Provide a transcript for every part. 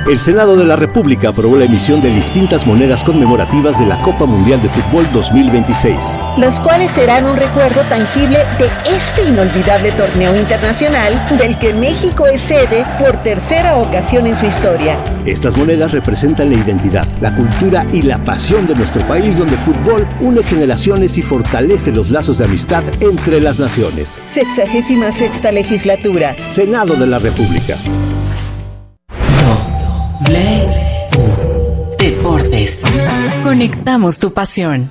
El Senado de la República aprobó la emisión de distintas monedas conmemorativas de la Copa Mundial de Fútbol 2026. Las cuales serán un recuerdo tangible de este inolvidable torneo internacional del que México es sede por tercera ocasión en su historia. Estas monedas representan la identidad, la cultura y la pasión de nuestro país, donde el fútbol une generaciones y fortalece los lazos de amistad entre las naciones. 66ª legislatura. Senado de la República. Deportes. Conectamos tu pasión.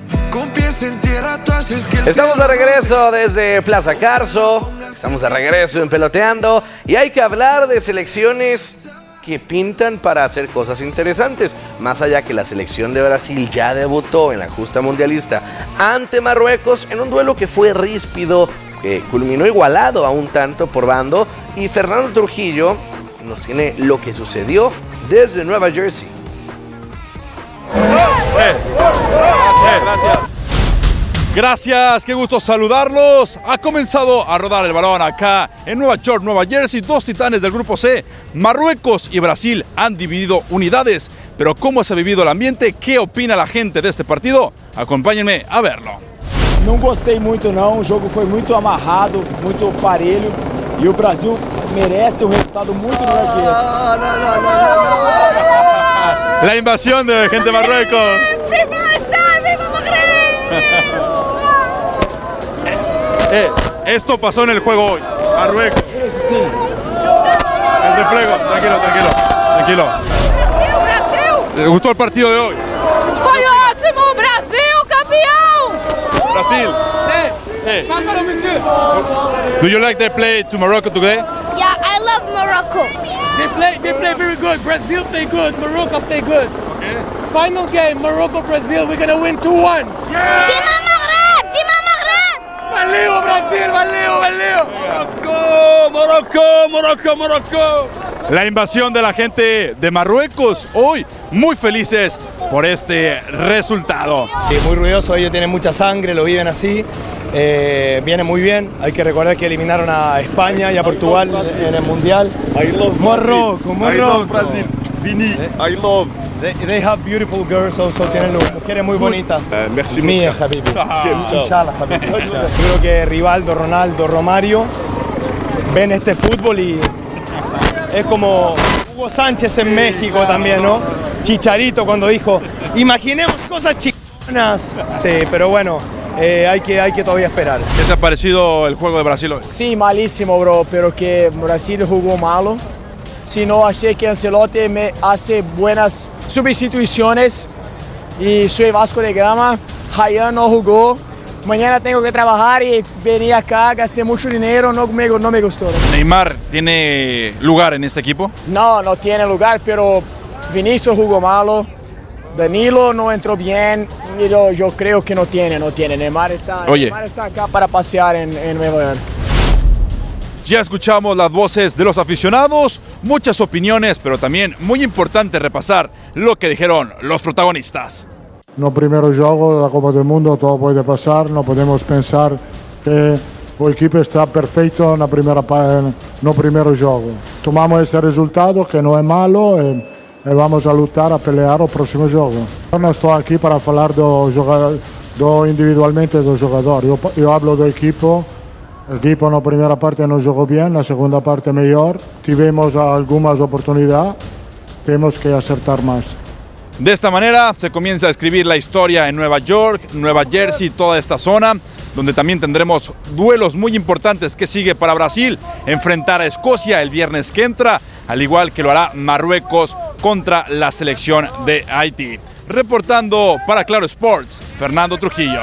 Estamos de regreso desde Plaza Carso. Estamos de regreso en Peloteando. Y hay que hablar de selecciones que pintan para hacer cosas interesantes. Más allá que la selección de Brasil ya debutó en la justa mundialista ante Marruecos en un duelo que fue ríspido, que culminó igualado a un tanto por bando. Y Fernando Trujillo nos tiene lo que sucedió desde Nueva Jersey. Gracias, qué gusto saludarlos. Ha comenzado a rodar el balón acá en Nueva York, Nueva Jersey. Dos titanes del grupo C, Marruecos y Brasil, han dividido unidades. Pero ¿cómo se ha vivido el ambiente? ¿Qué opina la gente de este partido? Acompáñenme a verlo. Não gostei muito não, o jogo foi muito amarrado, muito parelho. E o Brasil merece um resultado muito melhor que esse. La invasión de gente de Marruecos. Esto pasó en el juego hoy. Marruecos. Isso sim. El reflejo. Tranquilo. Brasil! ¿Le gustó el partido de hoy? Foi ótimo! Brasil, campeão! Brasil. Hey. Do you like they play to Morocco today? Yeah, I love Morocco. They play very good. Brazil play good. Morocco play good. Okay. Final game, Morocco-Brazil. We're gonna win 2-1. Yeah. Tima Maghreb! Valeu, Brasil! Morocco. La invasión de la gente de Marruecos hoy, muy felices por este resultado. Sí, muy ruidoso, ellos tienen mucha sangre, lo viven así. Viene muy bien, hay que recordar que eliminaron a España y a Portugal en el Mundial. I love Morocco. I love Brazil. Vini, I love. They have beautiful girls also, tienen mujeres muy bonitas. Merci Mía, Habibi. Inshallah, Habibi. Creo que Rivaldo, Ronaldo, Romario ven este fútbol y es como Hugo Sánchez en México también, ¿no? Chicharito cuando dijo, imaginemos cosas chicanas. Sí, pero bueno, hay que todavía esperar. ¿Qué te ha parecido el juego de Brasil hoy? Sí, malísimo, bro, pero que Brasil jugó malo. Si no, achei que Ancelotti me hace buenas sustituciones y soy Vasco de Gama. Ryan no jugó. Mañana tengo que trabajar y venir acá, gasté mucho dinero, no me gustó. ¿Neymar tiene lugar en este equipo? No tiene lugar, pero Vinicius jugó malo. Danilo no entró bien, yo creo que no tiene. Neymar está acá para pasear en Nueva York. Ya escuchamos las voces de los aficionados, muchas opiniones, pero también muy importante repasar lo que dijeron los protagonistas. No primeiro jogo da Copa do Mundo, todo pode passar, não podemos pensar que o equipe está perfeito no primeiro jogo. Tomamos esse resultado que não é malo e vamos a lutar, a pelear o próximo jogo. Eu não estou aqui para falar individualmente do jogador, eu hablo do equipo. O equipo na primeira parte não jogou bem, na segunda parte melhor. Tivemos algumas oportunidades, temos que acertar mais. De esta manera se comienza a escribir la historia en Nueva York, Nueva Jersey, toda esta zona, donde también tendremos duelos muy importantes que sigue para Brasil, enfrentar a Escocia el viernes que entra, al igual que lo hará Marruecos contra la selección de Haití. Reportando para Claro Sports, Fernando Trujillo.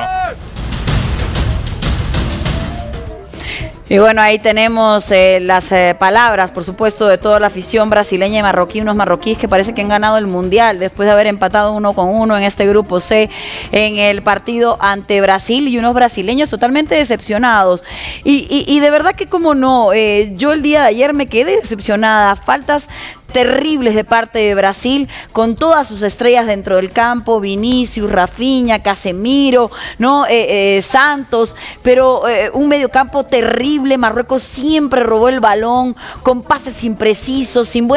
Y bueno, ahí tenemos las palabras, por supuesto, de toda la afición brasileña y marroquí, unos marroquíes que parece que han ganado el Mundial después de haber empatado 1-1 en este grupo C en el partido ante Brasil, y unos brasileños totalmente decepcionados. Y de verdad que como no, yo el día de ayer me quedé decepcionada, faltas terribles de parte de Brasil, con todas sus estrellas dentro del campo, Vinicius, Rafinha, Casemiro, ¿no? Santos, pero un mediocampo terrible. Marruecos siempre robó el balón, con pases imprecisos, sin